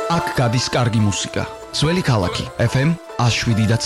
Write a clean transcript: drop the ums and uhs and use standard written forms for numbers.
აქ გადის კარგი მუსიკა. ძველი ქალაქი FM 107.9.